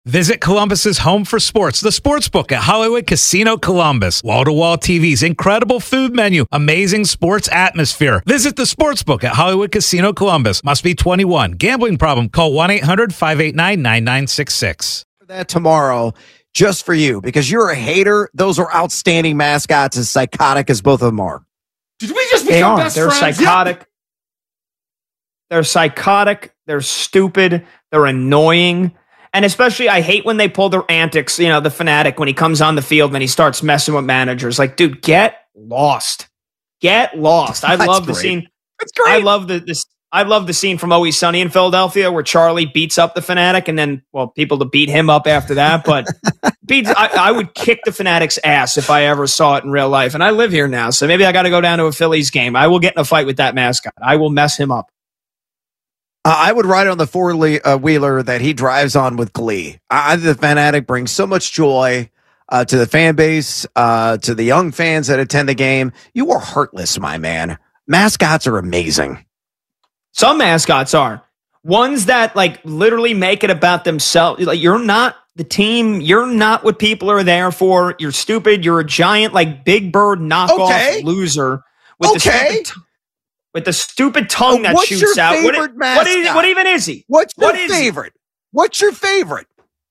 Visit Columbus's home for sports, the Sportsbook at Hollywood Casino Columbus. Wall-to-wall TVs, incredible food menu, amazing sports atmosphere. Visit the Sportsbook at Hollywood Casino Columbus. Must be 21. Gambling problem? Call 1-800-589-9966. That tomorrow, just for you, because you're a hater. Those are outstanding mascots, as psychotic as both of them are. Did we just become best They're friends? psychotic. Yep. They're psychotic. They're stupid. They're annoying. And especially, I hate when they pull their antics, the fanatic, when he comes on the field and he starts messing with managers. Like, dude, get lost. Get lost. I love the scene. That's great. I love the scene from Always Sunny in Philadelphia where Charlie beats up the fanatic and then, people to beat him up after that. But I would kick the fanatic's ass if I ever saw it in real life. And I live here now, so maybe I got to go down to a Phillies game. I will get in a fight with that mascot. I will mess him up. I would ride on the four-wheeler that he drives on with glee. The fanatic brings so much joy to the fan base, to the young fans that attend the game. You are heartless, my man. Mascots are amazing. Some mascots are. Ones that, literally make it about themselves. You're not the team. You're not what people are there for. You're stupid. You're a giant, Big Bird knockoff loser. With the stupid tongue that shoots out. What even is he? What's your favorite? What's your favorite?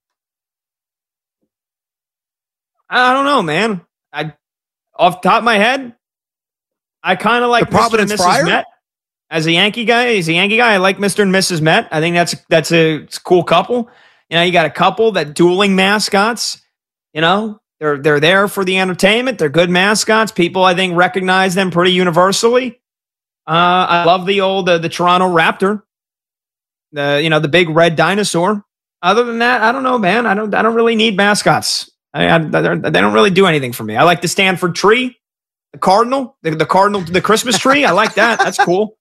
I don't know, man. Off the top of my head, I kind of like the Providence Mr. and Mrs. Friar? Met. As a Yankee guy, I like Mr. and Mrs. Met. I think that's a cool couple. You got a couple that dueling mascots. They're there for the entertainment. They're good mascots. People, I think, recognize them pretty universally. I love the old the Toronto Raptor, the big red dinosaur. Other than that, I don't know, man. I don't really need mascots. They don't really do anything for me. I like the Stanford tree, the Cardinal, the Christmas tree. I like that. That's cool.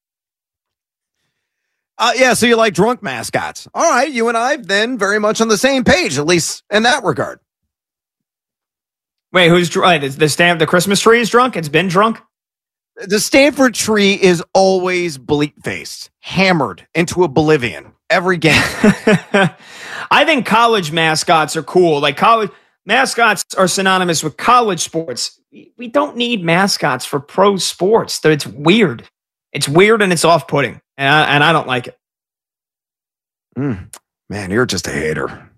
So you like drunk mascots. All right, you and I then very much on the same page, at least in that regard. Wait, who's drunk? The Christmas tree is drunk? It's been drunk? The Stanford tree is always bleak-faced, hammered into oblivion every game. I think college mascots are cool. College mascots are synonymous with college sports. We don't need mascots for pro sports. It's weird. It's weird and it's off-putting, and I don't like it. Man, you're just a hater.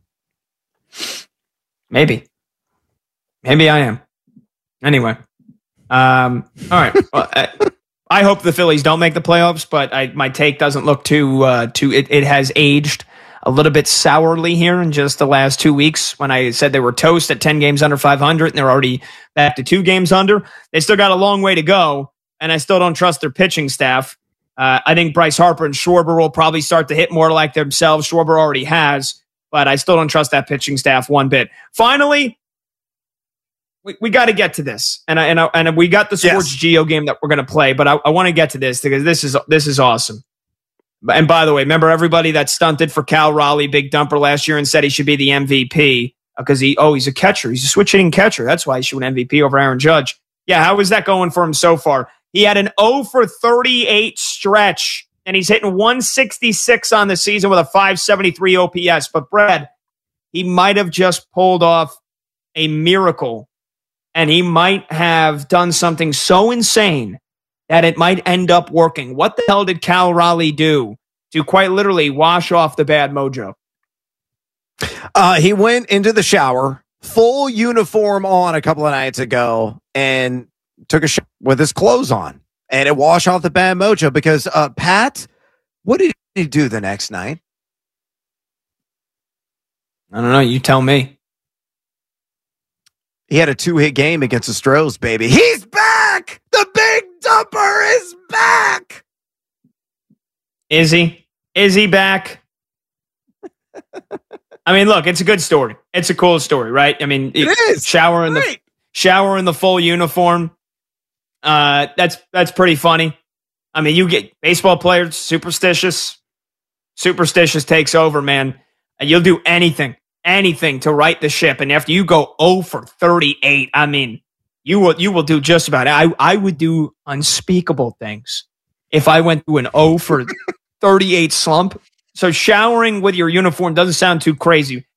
Maybe I am. Anyway. All right. Well, I hope the Phillies don't make the playoffs, but my take doesn't look too. It has aged a little bit sourly here in just the last 2 weeks. When I said they were toast at 10 games under 500, and they're already back to 2 games under. They still got a long way to go, and I still don't trust their pitching staff. I think Bryce Harper and Schwarber will probably start to hit more like themselves. Schwarber already has, but I still don't trust that pitching staff one bit. Finally. We got to get to this, and we got the Sports Geo game that we're going to play, but I want to get to this because this is awesome. And by the way, remember everybody that stunted for Cal Raleigh, big dumper last year, and said he should be the MVP because he's a catcher, he's a switch hitting catcher. That's why he should win MVP over Aaron Judge. Yeah, how is that going for him so far? He had an 0 for 38 stretch, and he's hitting 166 on the season with a 573 OPS. But Brad, he might have just pulled off a miracle. And he might have done something so insane that it might end up working. What the hell did Cal Raleigh do to quite literally wash off the bad mojo? He went into the shower, full uniform on a couple of nights ago, and took a shower with his clothes on. And it washed off the bad mojo because, Pat, what did he do the next night? I don't know. You tell me. He had a 2-hit game against the Stros, baby. He's back! The big dumper is back! Is he? Is he back? I mean, look, it's a good story. It's a cool story, right? I mean, it is. Shower in the full uniform. That's pretty funny. I mean, you get baseball players superstitious. Superstitious takes over, man. And you'll do anything to right the ship. And after you go 0 for 38, I mean, you will do just about it. I would do unspeakable things if I went through an 0 for 38 slump. So showering with your uniform doesn't sound too crazy.